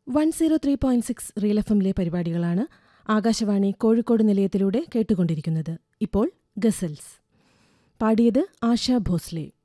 103.6 real എഫ്എമ്മിലെ പരിപാടികളാണ് ആകാശവാണി കോഴിക്കോട് നിലയത്തിലൂടെ കേട്ടുകൊണ്ടിരിക്കുന്നത്. ഇപ്പോൾ ഗസൽസ് പാടിയത് ആശാ ഭോസ്ലെ.